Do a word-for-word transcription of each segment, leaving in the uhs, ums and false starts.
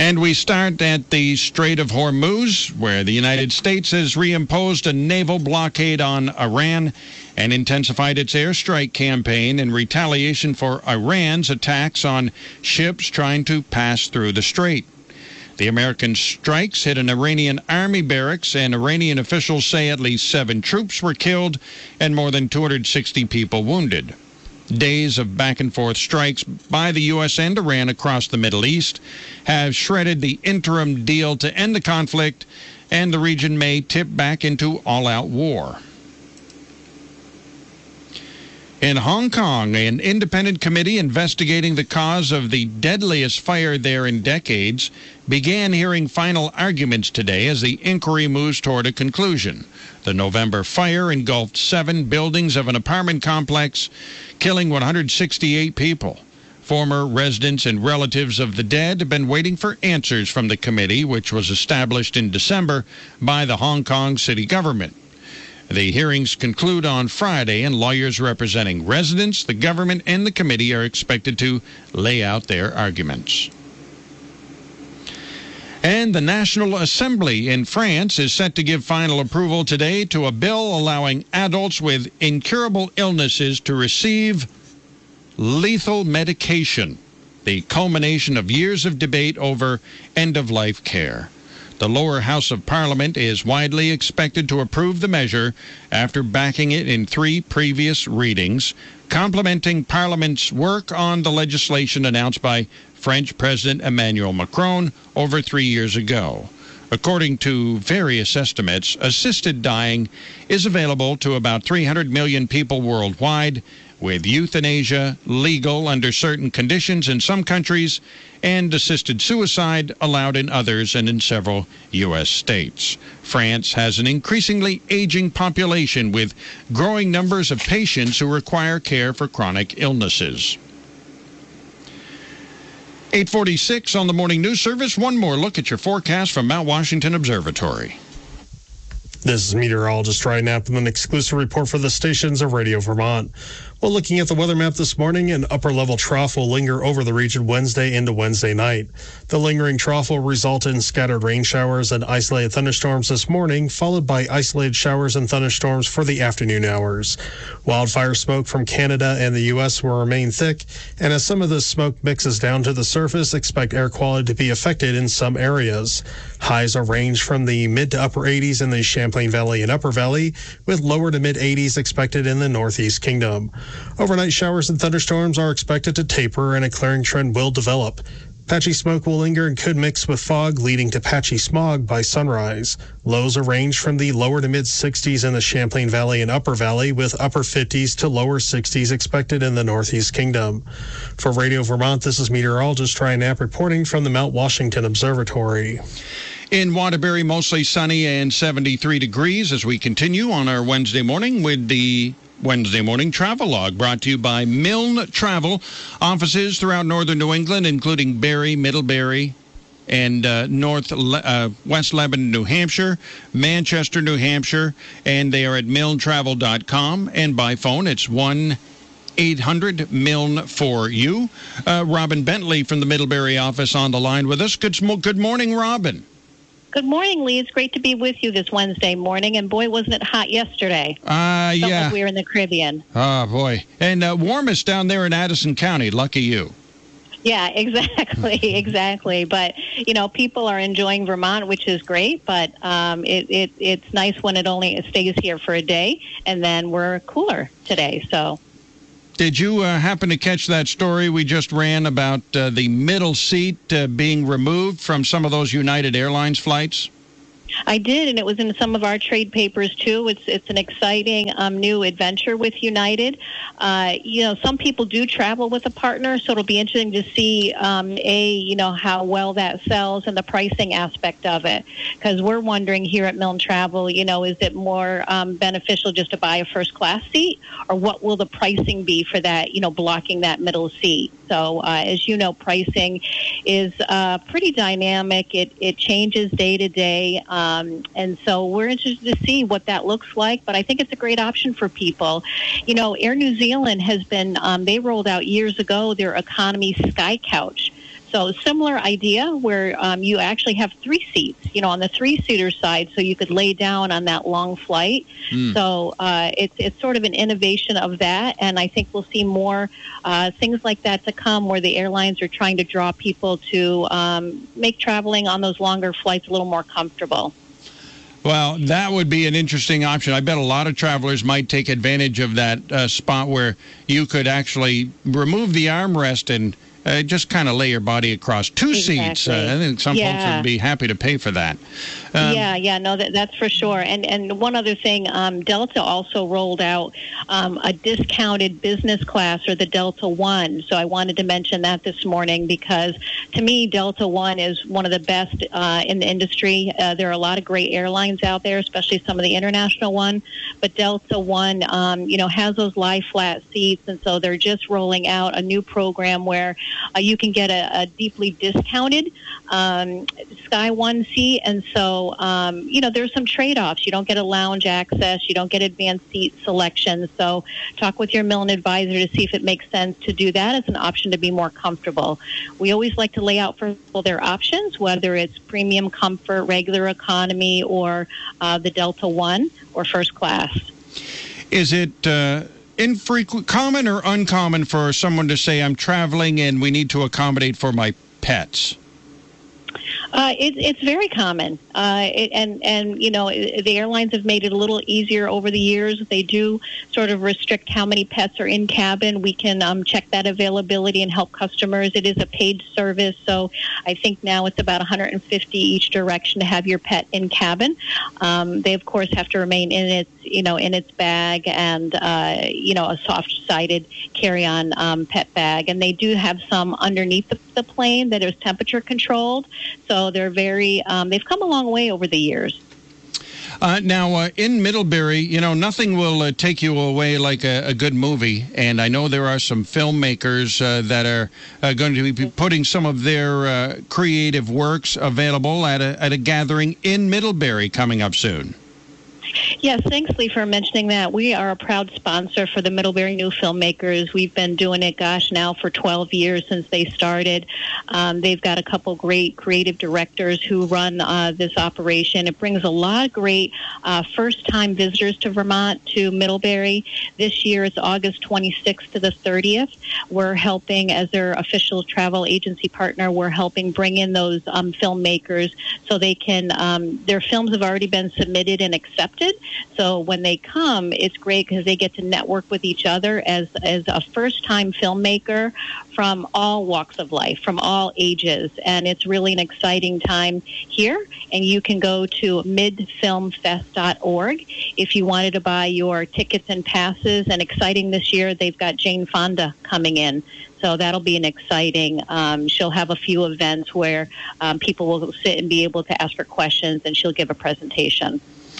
And we start at the Strait of Hormuz, where the United States has reimposed a naval blockade on Iran and intensified its airstrike campaign in retaliation for Iran's attacks on ships trying to pass through the strait. The American strikes hit an Iranian army barracks, and Iranian officials say at least seven troops were killed and more than two hundred sixty people wounded. Days of back-and-forth strikes by the U S and Iran across the Middle East have shredded the interim deal to end the conflict, and the region may tip back into all-out war. In Hong Kong, an independent committee investigating the cause of the deadliest fire there in decades began hearing final arguments today as the inquiry moves toward a conclusion. The November fire engulfed seven buildings of an apartment complex, killing one hundred sixty-eight people. Former residents and relatives of the dead have been waiting for answers from the committee, which was established in December by the Hong Kong city government. The hearings conclude on Friday, and lawyers representing residents, the government, and the committee are expected to lay out their arguments. And the National Assembly in France is set to give final approval today to a bill allowing adults with incurable illnesses to receive lethal medication, the culmination of years of debate over end-of-life care. The lower house of Parliament is widely expected to approve the measure after backing it in three previous readings, complementing Parliament's work on the legislation announced by French President Emmanuel Macron over three years ago. According to various estimates, assisted dying is available to about three hundred million people worldwide, with euthanasia legal under certain conditions in some countries and assisted suicide allowed in others and in several U S states. France has an increasingly aging population with growing numbers of patients who require care for chronic illnesses. eight forty-six on the Morning News Service. One more look at your forecast from Mount Washington Observatory. This is meteorologist Ryan Knapp with an exclusive report for the stations of Radio Vermont. Well, looking at the weather map this morning, an upper-level trough will linger over the region Wednesday into Wednesday night. The lingering trough will result in scattered rain showers and isolated thunderstorms this morning, followed by isolated showers and thunderstorms for the afternoon hours. Wildfire smoke from Canada and the U S will remain thick, and as some of this smoke mixes down to the surface, expect air quality to be affected in some areas. Highs will range from the mid to upper eighties in the Champlain Valley and Upper Valley, with lower to mid eighties expected in the Northeast Kingdom. Overnight showers and thunderstorms are expected to taper, and a clearing trend will develop. Patchy smoke will linger and could mix with fog, leading to patchy smog by sunrise. Lows will range from the lower to mid sixties in the Champlain Valley and Upper Valley, with upper fifties to lower sixties expected in the Northeast Kingdom. For Radio Vermont, this is meteorologist Ryan Knapp reporting from the Mount Washington Observatory. In Waterbury, mostly sunny and seventy-three degrees as we continue on our Wednesday morning with the Wednesday Morning Travel Log, brought to you by Milne Travel. Offices throughout northern New England, including Barrie, Middlebury, and uh, North uh, West Lebanon, New Hampshire, Manchester, New Hampshire, and they are at milne travel dot com. And by phone, it's one eight hundred milne for you. Uh, Robin Bentley from the Middlebury office on the line with us. Good, good morning, Robin. Good morning, Lee. It's great to be with you this Wednesday morning. And boy, wasn't it hot yesterday. Uh, Felt yeah. like we were in the Caribbean. Oh, boy. And uh, warmest down there in Addison County. Lucky you. Yeah, exactly, exactly. But, you know, people are enjoying Vermont, which is great. But um, it, it it's nice when it only stays here for a day. And then we're cooler today, so... Did you uh, happen to catch that story we just ran about uh, the middle seat uh, being removed from some of those United Airlines flights? I did, and it was in some of our trade papers, too. It's it's an exciting um, new adventure with United. Uh, you know, some people do travel with a partner, so it'll be interesting to see, um, A, you know, how well that sells and the pricing aspect of it. Because we're wondering here at Milne Travel, you know, is it more um, beneficial just to buy a first-class seat, or what will the pricing be for that, you know, blocking that middle seat? So, uh, as you know, pricing is uh, pretty dynamic. It, it changes day to day. Um, and so we're interested to see what that looks like, but I think it's a great option for people. You know, Air New Zealand has been, um, they rolled out years ago their economy Sky Couch. So similar idea where um, you actually have three seats, you know, on the three-seater side, so you could lay down on that long flight. Mm. So uh, it's it's sort of an innovation of that, and I think we'll see more uh, things like that to come, where the airlines are trying to draw people to um, make traveling on those longer flights a little more comfortable. Well, that would be an interesting option. I bet a lot of travelers might take advantage of that uh, spot where you could actually remove the armrest and uh, just kind of lay your body across two exactly. seats. Uh, I think some yeah. folks would be happy to pay for that. Um, yeah, yeah, no, that, that's for sure. And and one other thing, um, Delta also rolled out um, a discounted business class, or the Delta One. So I wanted to mention that this morning because, to me, Delta One is one of the best uh, in the industry. Uh, there are a lot of great airlines out there, especially some of the international one. But Delta One, um, you know, has those lie flat seats, and so they're just rolling out a new program where uh, you can get a, a deeply discounted um, Sky One seat, and so. Um, you know, there's some trade-offs. You don't get a lounge access. You don't get advanced seat selection. So talk with your Millen advisor to see if it makes sense to do that as an option to be more comfortable. We always like to lay out for people their options, whether it's premium comfort, regular economy, or uh, the Delta One or first class. Is it uh, infrequent, common or uncommon for someone to say, I'm traveling and we need to accommodate for my pets? Uh, it, it's very common, uh, it, and and you know the airlines have made it a little easier over the years. They do sort of restrict how many pets are in cabin. We can um, check that availability and help customers. It is a paid service, so I think now it's about one hundred fifty each direction to have your pet in cabin. Um, they of course have to remain in its you know in its bag and uh, you know a soft-sided carry-on um, pet bag, and they do have some underneath the, the plane that is temperature controlled. So they're very, um, they've come a long way over the years. Uh, now, uh, in Middlebury, you know, nothing will uh, take you away like a, a good movie. And I know there are some filmmakers uh, that are uh, going to be putting some of their uh, creative works available at a, at a gathering in Middlebury coming up soon. Yes, thanks, Lee, for mentioning that. We are a proud sponsor for the Middlebury New Filmmakers. We've been doing it, gosh, now for twelve years since they started. Um, they've got a couple great creative directors who run uh, this operation. It brings a lot of great uh, first-time visitors to Vermont, to Middlebury. This year it's August twenty-sixth to the thirtieth. We're helping, as their official travel agency partner, we're helping bring in those um, filmmakers so they can, um, their films have already been submitted and accepted. So when they come, it's great because they get to network with each other as as a first-time filmmaker from all walks of life, from all ages. And it's really an exciting time here. And you can go to mid film fest dot org if you wanted to buy your tickets and passes. And exciting this year, they've got Jane Fonda coming in. So that'll be an exciting, um, she'll have a few events where um, people will sit and be able to ask her questions, and she'll give a presentation.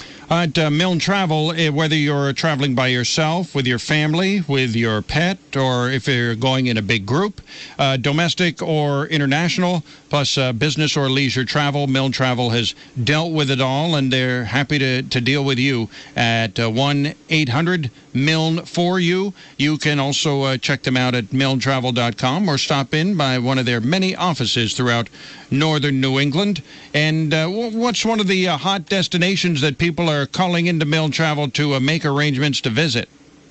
At uh, Milne Travel, uh, whether you're traveling by yourself, with your family, with your pet, or if you're going in a big group, uh, domestic or international, plus uh, business or leisure travel, Milne Travel has dealt with it all, and they're happy to, to deal with you at uh, one eight hundred Milne for you. You can also uh, check them out at milne travel dot com or stop in by one of their many offices throughout northern New England. And uh, what's one of the uh, hot destinations that people are calling into Milne Travel to uh, make arrangements to visit?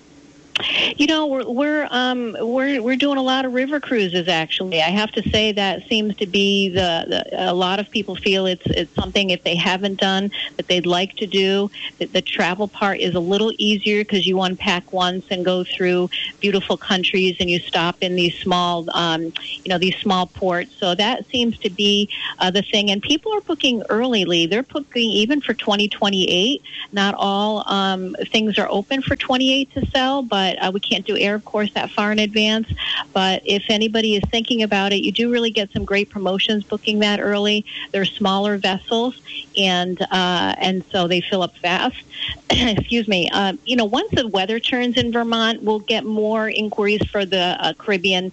You know, we're we're um, we're we're doing a lot of river cruises. Actually, I have to say that seems to be the, the a lot of people feel it's it's something if they haven't done that they'd like to do. That the travel part is a little easier because you unpack once and go through beautiful countries, and you stop in these small, um, you know, these small ports. So that seems to be uh, the thing. And people are booking early, Lee. They're booking even for twenty twenty-eight. Not all um, things are open for twenty-eight to sell, but Uh, we can't do air, of course, that far in advance. But if anybody is thinking about it, you do really get some great promotions booking that early. They're smaller vessels, and uh, and so they fill up fast. Excuse me. Uh, you know, once the weather turns in Vermont, we'll get more inquiries for the uh, Caribbean.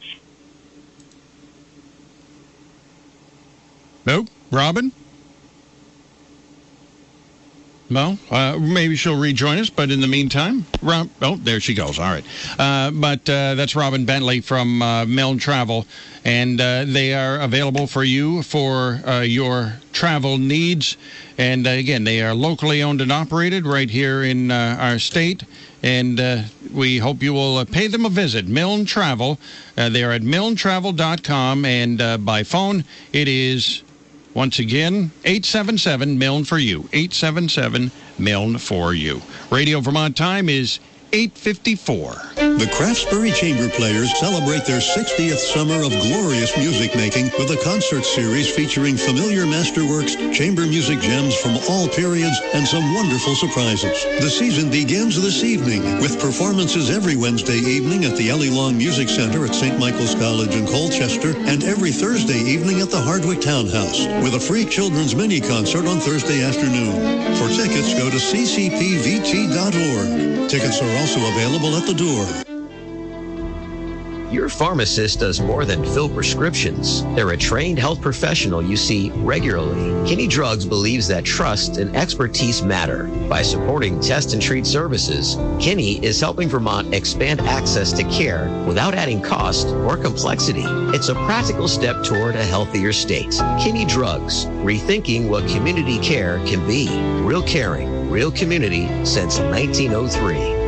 Nope. Robin? Well, uh, maybe she'll rejoin us, but in the meantime, Rob, oh, there she goes. All right. Uh, but uh, that's Robin Bentley from uh, Milne Travel, and uh, they are available for you for uh, your travel needs. And uh, again, they are locally owned and operated right here in uh, our state, and uh, we hope you will uh, pay them a visit. Milne Travel, uh, they are at milne travel dot com, and uh, by phone, it is... Once again, eight seven seven Milne for you. eight seven seven Milne for you. Radio Vermont time is eight fifty-four. The Craftsbury Chamber Players celebrate their sixtieth summer of glorious music making with a concert series featuring familiar masterworks, chamber music gems from all periods, and some wonderful surprises. The season begins this evening with performances every Wednesday evening at the Ellie Long Music Center at Saint Michael's College in Colchester, and every Thursday evening at the Hardwick Townhouse, with a free children's mini concert on Thursday afternoon. For tickets, go to c c p v t dot org. Tickets are also available at the door. Your pharmacist does more than fill prescriptions. They're a trained health professional you see regularly. Kinney Drugs believes that trust and expertise matter. By supporting test and treat services, Kinney is helping Vermont expand access to care without adding cost or complexity. It's a practical step toward a healthier state. Kinney Drugs, rethinking what community care can be. Real caring, real community since nineteen oh three.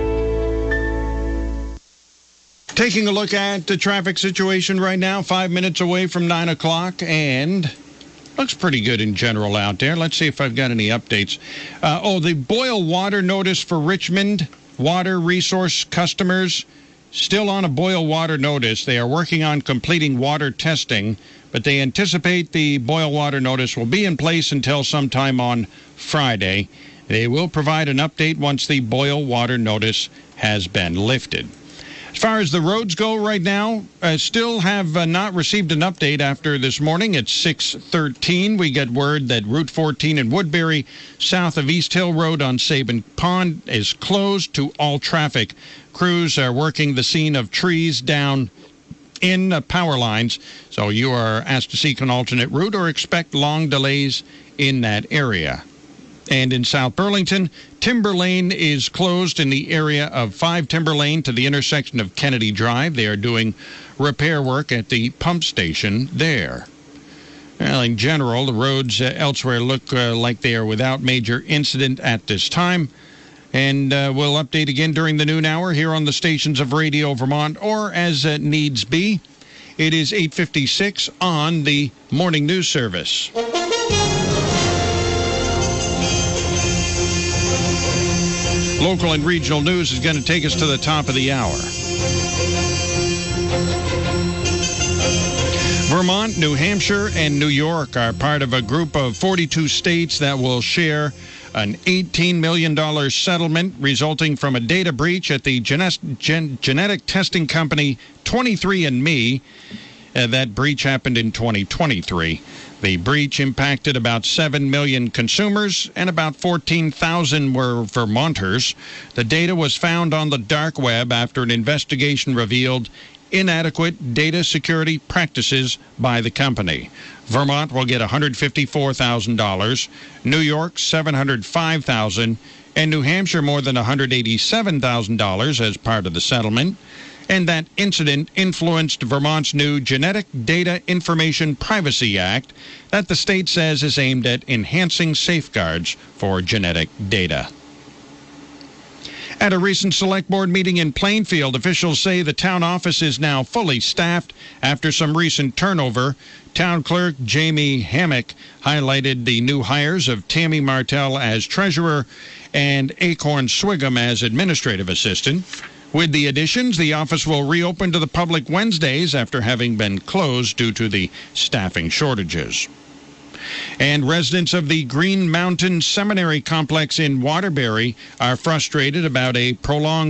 Taking a look at the traffic situation right now, five minutes away from nine o'clock, and looks pretty good in general out there. Let's see if I've got any updates. Uh, oh, the boil water notice for Richmond water resource customers, still on a boil water notice. They are working on completing water testing, but they anticipate the boil water notice will be in place until sometime on Friday. They will provide an update once the boil water notice has been lifted. As far as the roads go right now, uh, still have uh, not received an update after this morning at six thirteen. We get word that Route fourteen in Woodbury, south of East Hill Road on Sabin Pond, is closed to all traffic. Crews are working the scene of trees down in uh, power lines, so you are asked to seek an alternate route or expect long delays in that area. And in South Burlington, Timber Lane is closed in the area of five Timber Lane to the intersection of Kennedy Drive. They are doing repair work at the pump station there. Well, in general, the roads uh, elsewhere look uh, like they are without major incident at this time. And uh, we'll update again during the noon hour here on the stations of Radio Vermont, or as uh, needs be. It is eight fifty-six on the Morning News Service. Local and regional news is going to take us to the top of the hour. Vermont, New Hampshire, and New York are part of a group of forty-two states that will share an eighteen million dollars settlement resulting from a data breach at the gen- gen- genetic testing company twenty-three and me. Uh, that breach happened in twenty twenty-three. The breach impacted about seven million consumers, and about fourteen thousand were Vermonters. The data was found on the dark web after an investigation revealed inadequate data security practices by the company. Vermont will get one hundred fifty-four thousand dollars, New York seven hundred five thousand dollars, and New Hampshire more than one hundred eighty-seven thousand dollars as part of the settlement. And that incident influenced Vermont's new Genetic Data Information Privacy Act that the state says is aimed at enhancing safeguards for genetic data. At a recent select board meeting in Plainfield, officials say the town office is now fully staffed after some recent turnover. Town clerk Jamie Hammock highlighted the new hires of Tammy Martell as treasurer and Acorn Swigum as administrative assistant. With the additions, the office will reopen to the public Wednesdays after having been closed due to the staffing shortages. And residents of the Green Mountain Seminary Complex in Waterbury are frustrated about a prolonged